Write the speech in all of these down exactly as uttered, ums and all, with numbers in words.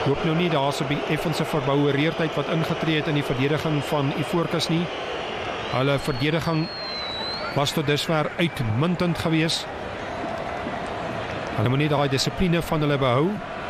Hoop nou nie, daar is 'n effense verbouwereerdheid wat ingetree het in die verdediging van Ivoorkus nie. Hulle verdediging was tot dusver uitmuntend gewees. Hulle moet nie daai dissipline van hulle behou.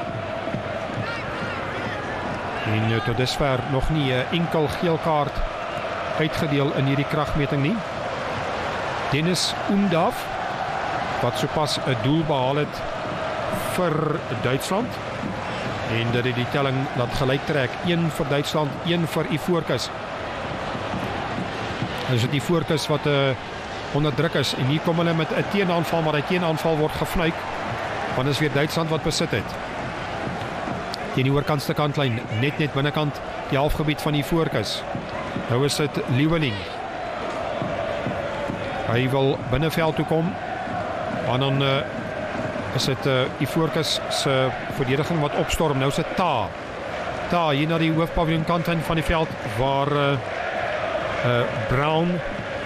En tot dusver nog nie 'n enkel geel kaart uitgedeel in hierdie kragmeting nie. Dennis Oendaf, wat sopas 'n doel behaal het vir Duitsland. En dit het die telling laat gelyk trek. een vir Duitsland, een vir Ivoorkus. Is dit Ivoorkus wat uh, onder druk is. En hier kom hulle met 'n teenaanval, maar die teenaanval word gefnuik. Want is weer Duitsland wat besit het. Teen die oorkantste kantlyn, net net binnekant die halfgebied van Ivoorkus. Nou is dit Lieweling. Hy wil binneveld toe kom. En dan uh, is dit uh, Ivoorkus se verdediging wat opstorm. Nou is dit Ta. Ta hier na die hoofpaviljoen kantlyn van die veld waar uh, uh, Brown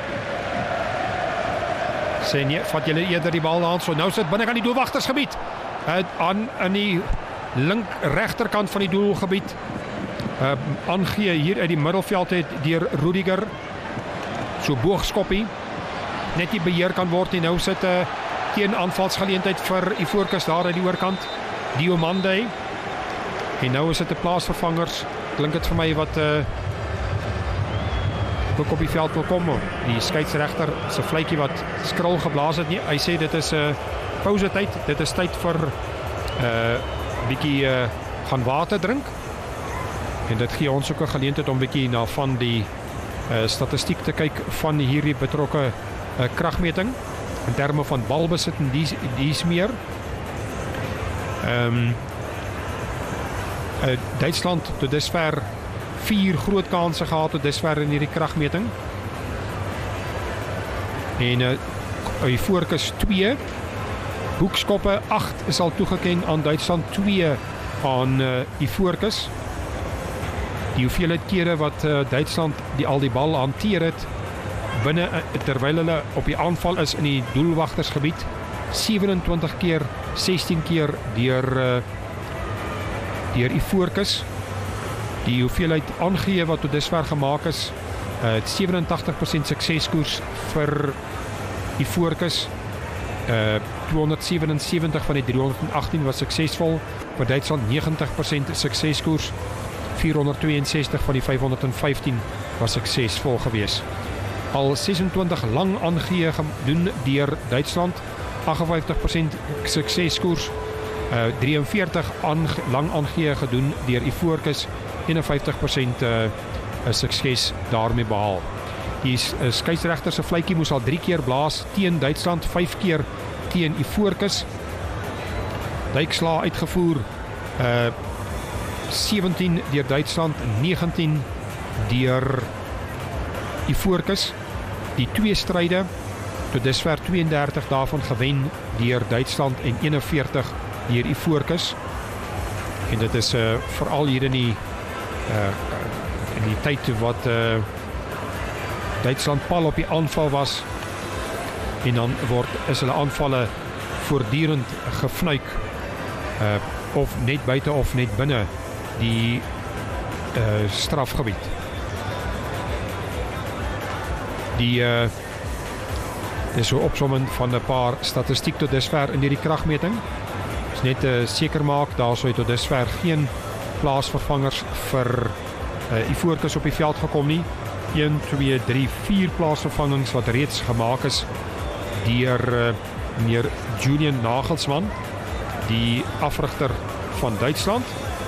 sê nee, vat julle eerder die bal aan. So nou is dit binne aan die doelwagtersgebied. Uh, aan in die link regterkant van die doelgebied. Uh, aangee hier uit die middelveld het deur Rudiger. So boogskoppie. Net die beheer kan word en nou sit 'n uh, teen aanvalsgeleentheid vir Ivoorkus daar uit die oorkant. Diomande. En nou is dit 'n plaasvervangers. Klink dit vir my wat uh, ook op die veld wil kom. Die skeieregter se fluitjie wat skril geblaas het nie. Hy sê dit is 'n uh, pausetyd. Dit is tyd vir 'n uh, bietjie uh, gaan water drink. En dit gee ons ook 'n geleentheid om bietjie na van die uh, statistiek te kyk van hierdie betrokke uh, kragmeting in terme van balbesit en dies, dies meer. Ehm um, uh, Duitsland tot dusver vier groot kanse gehad tot dusver in hierdie kragmeting. En uh, Ivoorkus twee, hoekskoppe agt is al toegeken aan Duitsland, twee aan uh, Ivoorkus. Die hoeveelheid kere wat uh, Duitsland die al die bal hanteer het binne uh, terwyl hulle op die aanval is in die doelwagtersgebied, sewenentwintig keer, sestien keer deur uh, deur Ivoorkus. Die hoeveelheid aangee wat tot dusver gemaak is, uh, sewenentagtig persent sukseskoers vir Ivoorkus. Uh, tweehonderdsewenensewentig van die driehonderdagtien was suksesvol, vir Duitsland negentig persent sukseskoers. vierhonderdtweeënsestig van die vyfhonderdvyftien was suksesvol gewees. Al sesentwintig lang aangee gedoen deur Duitsland, agt vyf persent sukseskoers, uh, drie en veertig aange, lang aangee gedoen deur Ivoorkus, een en vyftig persent uh, sukses daarmee behaal. Die uh, skeieregter se fluitjie moes al drie keer blaas teen Duitsland, vyf keer teen Ivoorkus. Duikslaa uitgevoer, uh, sewentien deur Duitsland, negentien deur Ivoorkus. Die twee stryde tot dusver tweeëndertig daarvan gewen deur Duitsland en eenenveertig deur Ivoorkus. En dit is uh, veral hier in die uh, in die tyd wat uh, Duitsland pal op die aanval was, en dan word is hulle aanvalle voortdurend gefnuik, uh, of net buite of net binne die uh, strafgebied. Die uh, is so opsomming van 'n paar statistiek tot dusver in hierdie kragmeting. Is net uh, seker maak daar sou tot dusver geen plaasvervangers vir uh, Ivoorkus op die veld gekom nie. een, twee, drie, vier plaasvervangings wat reeds gemaak is deur uh, meneer Julian Nagelsmann, die afrigter van Duitsland.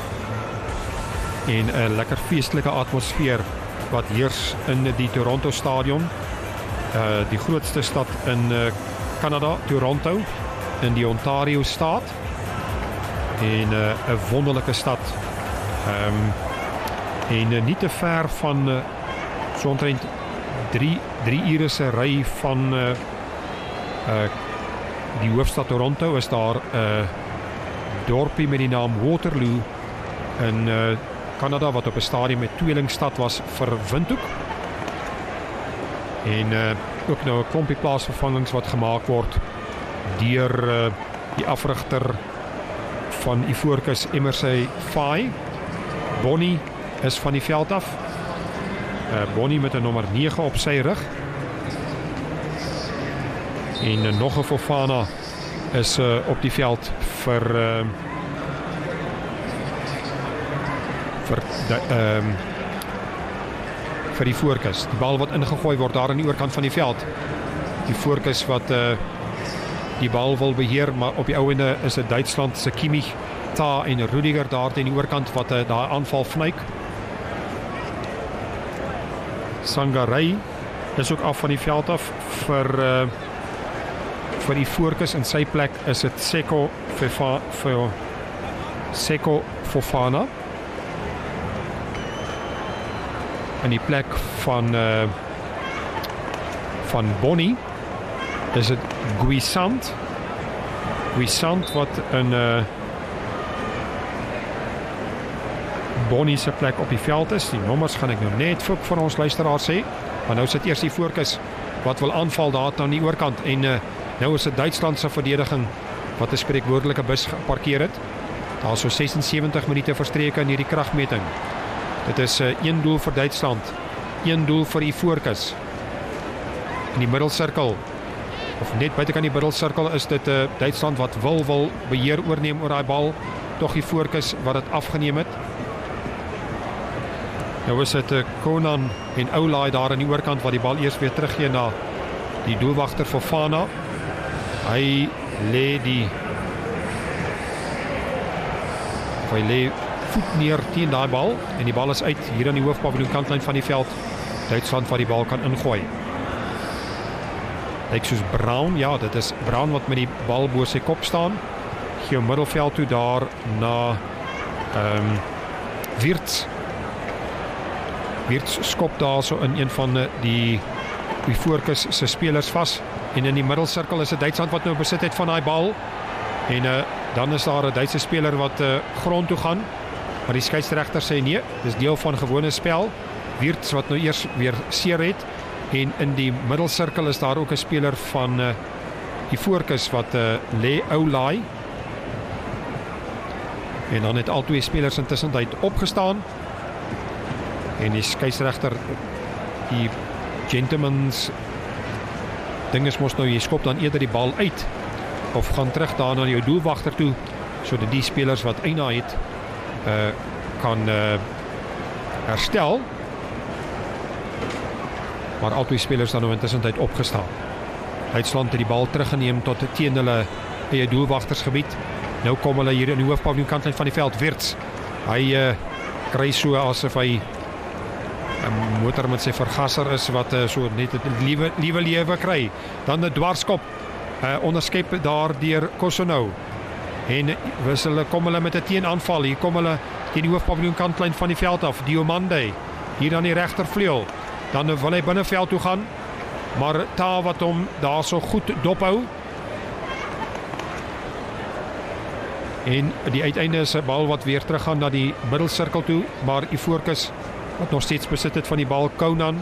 En 'n lekker feestelike atmosfeer wat heers in die Toronto stadion, uh, die grootste stad in uh, Canada, Toronto, in die Ontario staat, en 'n uh, wonderlike stad, um, en uh, nie te ver van uh, so omtrent drie, drie ure se ry van uh, uh, die hoofstad Toronto is daar 'n uh, dorpie met die naam Waterloo in uh, Canada, wat op 'n stadium met tweelingstad was vir Windhoek. En uh, ook nou 'n klompie plaasvervangings wat gemaak word deur uh, die afrigter van Ivoorkes Emersy Fai. Bonnie is van die veld af. Uh, Bonnie met 'n nommer nege op sy rug. En uh, nog 'n Fofana is uh, op die veld vir uh, vir die, um, vir die Ivoorkes. Die bal wat ingegooi word daar aan die oorkant van die veld. Die Ivoorkes wat uh, die bal wil beheer, maar op die ouende is dit Duitsland se Kimmich, Ta en Rudiger daar teen die oorkant wat uh, daai aanval vnuik. Sangaré is ook af van die veld af vir uh, vir die Ivoorkes. In sy plek is dit Seko Fefa, Fe, Seko Fofana. In die plek van uh, van Bonnie is dit Guisant. Guisant wat in uh, Bonnie se plek op die veld is. Die nommers gaan ek nou net vir, vir ons luisteraars sê. Maar nou sit eers die Ivoorkes wat wil aanval daar aan die oorkant. En uh, nou is dit Duitsland se verdediging wat 'n spreekwoordelike bus geparkeer het. Daar is so ses en sewentig minute verstreke in hierdie kragmeting. Dit is uh, een doel vir Duitsland, een doel vir Ivoorkes. In die middelsirkel, of net buitekant die middelsirkel, is dit uh, Duitsland wat wil wil beheer oorneem oor daai bal, tog Ivoorkes wat dit afgeneem het. Nou is dit uh, Konan en Oulai daar aan die oorkant wat die bal eers weer teruggee na die doelwagter Fofana. Hy lê die hy lê voet neer teen daai bal en die bal is uit hier aan die hoofpaviljoen kantlyn van die veld. Duitsland wat die bal kan ingooi. Lyk soos Brown, ja, dit is Brown wat met die bal bo sy kop staan. Gee middelveld toe daar na ehm um, Wirtz. Wirtz skop daar so in een van die Ivoorkes se spelers vas en in die middelsirkel is dit Duitsland wat nou besit het van daai bal. En uh, dan is daar 'n Duitse speler wat uh, grond toe gaan. Maar die skeieregter sê nee, dis deel van gewone spel. Wirtz wat nou eers weer seer het. En in die middelsirkel is daar ook 'n speler van uh, Ivoorkes wat uh, lê Oulai. En dan het al twee spelers intussen tyd opgestaan. En die skeieregter, die gentleman's ding is mos nou, jy skop dan eerder die bal uit of gaan terug daar na jou doelwagter toe, sodat die spelers wat eina het uh, kan uh, herstel. Maar al twee spelers dan nou intussen tyd opgestaan. Duitsland het die bal teruggeneem tot teen hulle eie doelwagtersgebied. Nou kom hulle hier in die hoofpaviljoen kantlyn van die veld. Wirtz, hy uh, kry so asof hy 'n motor met sy vergasser is wat uh, so net 'n liewe liewe lewe kry. Dan 'n dwarskop uh, onderskep daar deur Kosonou. En hulle kom hulle met 'n teenaanval. Hier kom hulle teen die hoofpaviljoen kantlyn van die veld af. Diomande hier aan die regtervleuel. Dan wil hy binneveld toe gaan, maar Ta wat hom daar so goed dophou. En die uiteinde is 'n bal wat weer teruggaan na die middelsirkel toe, maar Ivoorkes wat nog steeds besit het van die bal, Konan.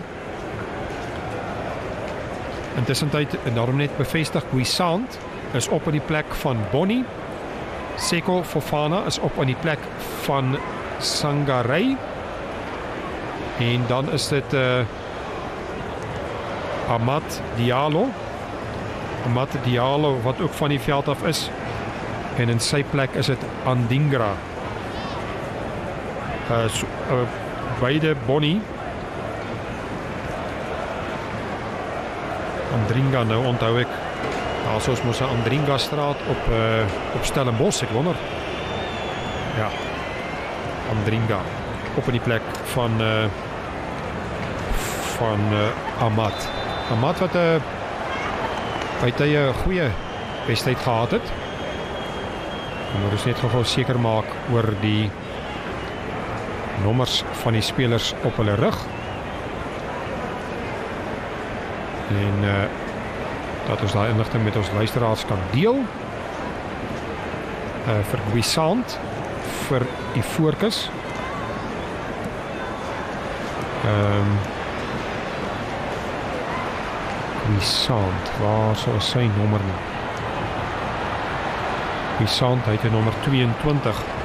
Intussen tyd, en daarom net bevestig, Guisant is op in die plek van Bonnie. Seko Fofana is op in die plek van Sangaré. En dan is dit uh, Amad Diallo. Amad Diallo wat ook van die veld af is. En in sy plek is dit Andingra. Uh, so, uh, beide Bonnie. Andringa, nou onthou ek. Daar soos mos 'n Andringa straat op, uh, op Stellenbosch, ek wonder. Ja, Andringa. Op in die plek van... Uh, van uh, Amad. Amad wat uh, by tye 'n goeie wedstryd gehad het. En moet ons net gou seker maak oor die nommers van die spelers op hulle rug. En uh, dat ons daai inligting met ons luisteraars kan deel. Uh, vir Guisant, vir Ivoorkes. Ehm um, Guisant, waar sou sy nommer nou? Die Sand uit in nommer tweeëntwintig.